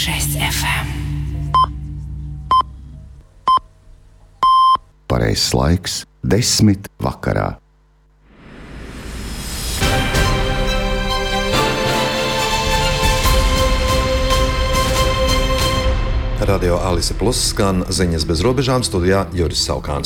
106 FM. Pareizs laiks 10 vakarā. Radio Alise Plus skan ziņas bez robežām, studijā Juris Saukāns.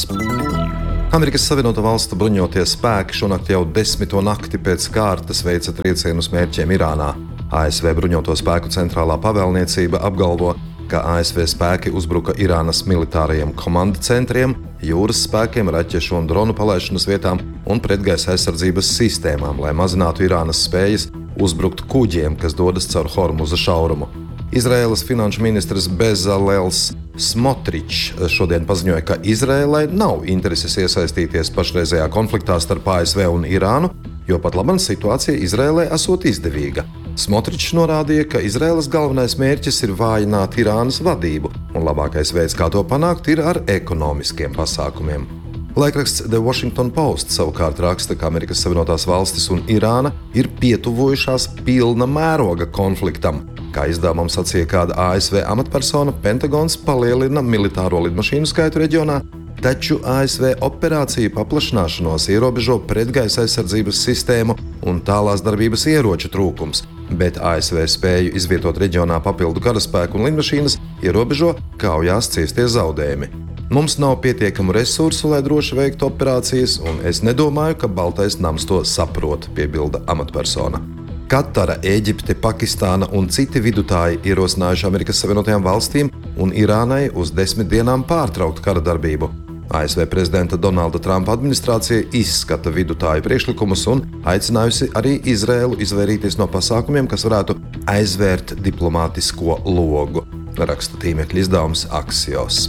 Amerikas Savienoto Valstu bruņotie spēki šonakt jau 10. nakti pēc kārtas veica triecienus mērķiem Irānā. ASV bruņoto spēku centrālā pavēlniecība apgalvo, ka ASV spēki uzbruka Irānas militārajiem komanda centriem, jūras spēkiem, raķešu un dronu palaišanas vietām un pretgaisa aizsardzības sistēmām, lai mazinātu Irānas spējas uzbrukt kuģiem, kas dodas caur Hormuza šaurumu. Izraēlas finanšu ministrs Bezalels Smotričs šodien paziņoja, ka Izraēlai nav intereses iesaistīties pašreizējā konfliktā starp ASV un Irānu, jo pat labam situācija Izraēlai esot izdevīga. Smotričs norādīja, ka Izraēlas galvenais mērķis ir vājināt Irānas vadību, un labākais veids, kā to panākt, ir ar ekonomiskiem pasākumiem. Laikraksts The Washington Post savukārt raksta, ka Amerikas Savienotās Valstis un Irāna ir pietuvojušās pilna mēroga konfliktam. Kā izdevumam sacīja kāda ASV amatpersona, Pentagons palielina militāro lidmašīnu skaitu reģionā, taču ASV operāciju paplašināšanos ierobežo pretgaisa aizsardzības sistēmu un tālās darbības ieroču trūkums, bet ASV spēju izvietot reģionā papildu karaspēku un lidmašīnas ierobežo kaujās ciestie zaudējumi. Mums nav pietiekamu resursu, lai droši veiktu operācijas, un es nedomāju, ka Baltais nams to saprot, piebilda amatpersona. Katara, Ēģipte, Pakistāna un citi vidutāji ierosinājuši Amerikas Savienotajām Valstīm un Irānai uz 10 dienām pārtraukt kara darbību. ASV prezidenta Donalda Trumpa administrācija izskata vidutāju priekšlikumus un aicinājusi arī Izraēlu izvairīties no pasākumiem, kas varētu aizvērt diplomātisko logu, raksta tīmekļa izdevums Axios.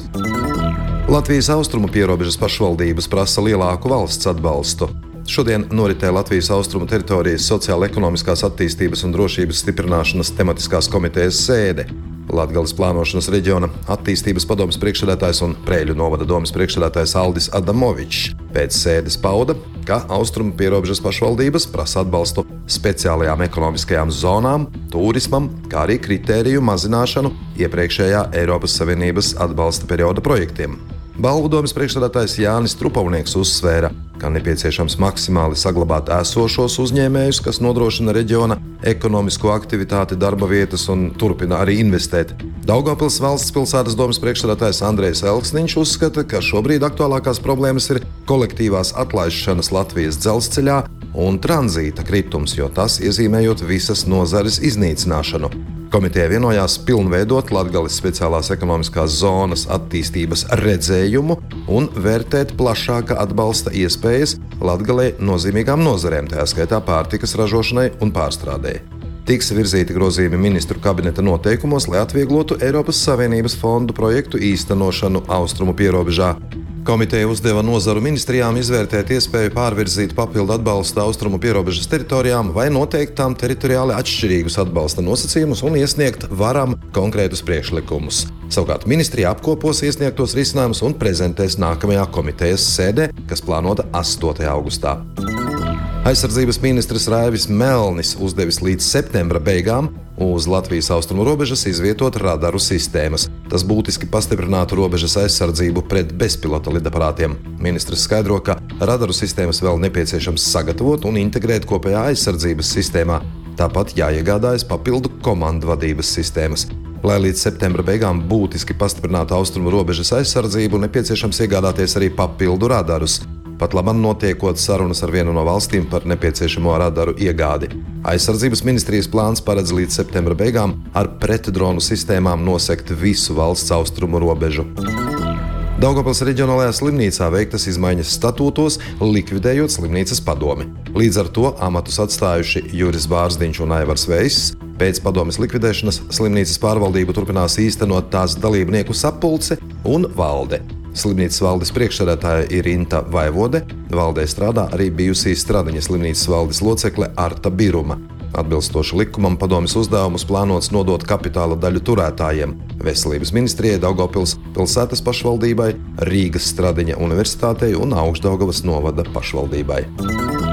Latvijas austrumu pierobežas pašvaldības prasa lielāku valsts atbalstu. Šodien noritēja Latvijas austrumu teritorijas sociāla-ekonomiskās attīstības un drošības stiprināšanas tematiskās komitejas sēde. Latgales plānošanas reģiona attīstības padomes priekšsēdētājs un Preiļu novada domes priekšsēdētājs Aldis Adamovičs pēc sēdes pauda, ka austrumu pierobežas pašvaldības prasa atbalstu speciālajām ekonomiskajām zonām, turismam, kā arī kritēriju mazināšanu iepriekšējā Eiropas Savienības atbalsta perioda projektiem. Balvu domes priekšsēdētājs Jānis Trupavnieks uzsvēra, ka nepieciešams maksimāli saglabāt esošos uzņēmējus, kas nodrošina reģiona ekonomisko aktivitāti, darba vietas un turpina arī investēt. Daugavpils valsts pilsētas domes priekšsēdētājs Andrejs Elksniņš uzskata, ka šobrīd aktuālākās problēmas ir kolektīvās atlaišanas Latvijas dzelzceļā un tranzīta kritums, jo tas iezīmējot visas nozares iznīcināšanu. Komiteja vienojās pilnveidot Latgales speciālās ekonomiskās zonas attīstības redzējumu un vērtēt plašāka atbalsta iespējas Latgalei nozīmīgām nozarēm, tajā skaitā pārtikas ražošanai un pārstrādei. Tiks virzīti grozījumi ministru kabineta noteikumos, lai atvieglotu Eiropas Savienības fondu projektu īstenošanu austrumu pierobežā. Komiteja uzdeva nozaru ministrijām izvērtēt iespēju pārvirzīt papildu atbalstu austrumu pierobežas teritorijām vai noteikt tām teritoriāli atšķirīgus atbalsta nosacījumus un iesniegt varam konkrētus priekšlikumus. Savukārt ministrija apkopos iesniegtos risinājumus un prezentēs nākamajā komitejas sēdē, kas plānota 8. augustā. Aizsardzības ministrs Raivis Melnis uzdevis līdz septembra beigām uz Latvijas austrumu robežas izvietot radaru sistēmas. Tas būtiski pastiprinātu robežas aizsardzību pret bezpilota lidaparātiem. Ministrs skaidro, ka radaru sistēmas vēl nepieciešams sagatavot un integrēt kopējā aizsardzības sistēmā. Tāpat jāiegādājas papildu komandu vadības sistēmas. Lai līdz septembra beigām būtiski pastiprinātu austrumu robežas aizsardzību, nepieciešams iegādāties arī papildu radarus. Pat labam notiekot sarunas ar vienu no valstīm par nepieciešamo radaru iegādi. Aizsardzības ministrijas plāns paredz līdz septembra beigām ar pretdronu sistēmām nosegt visu valsts austrumu robežu. Daugavpils reģionālajā slimnīcā veiktas izmaiņas statūtos, likvidējot slimnīcas padomi. Līdz ar to amatus atstājuši Juris Bārzdiņš un Aivars Veiss. Pēc padomes likvidēšanas slimnīcas pārvaldību turpinās īstenot tās dalībnieku sapulce un valde. Slimnīcas valdes priekšsēdētāja ir Inta Vaivode, valdē strādā arī bijusī Stradiņa slimnīcas valdes locekle Arta Biruma. Atbilstoši likumam padomes uzdevumus plānots nodot kapitāla daļu turētājiem – Veselības ministrijai, Daugavpils pilsētas pašvaldībai, Rīgas Stradiņa universitātei un Augšdaugavas novada pašvaldībai.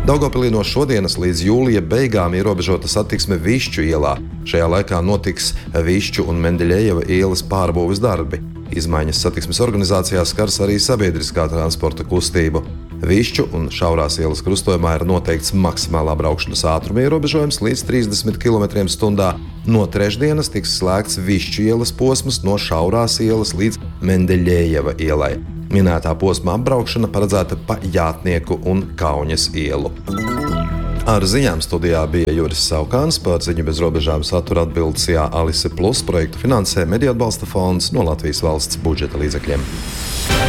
Daugavpilī no šodienas līdz jūlija beigām ierobežota satiksme Višķu ielā. Šajā laikā notiks Višķu un Mendeļejeva ielas pārbūves darbi. Izmaiņas satiksmes organizācijā skars arī sabiedriskā transporta kustību. Višķu un Šaurās ielas krustojumā ir noteikts maksimālā braukšanas ātruma ierobežojums līdz 30 km/h. No trešdienas tiks slēgts Višķu ielas posms no Šaurās ielas līdz Mendeļejeva ielai. Minētā posma apbraukšana paredzēta pa Jātnieku un Kauņas ielu. Ar ziņām studijā bija Juris Saukāns, par Ziņu bez robežām satura atbildes Alise Plus projektu finansē Mediju atbalsta fonds no Latvijas valsts budžeta līdzekļiem.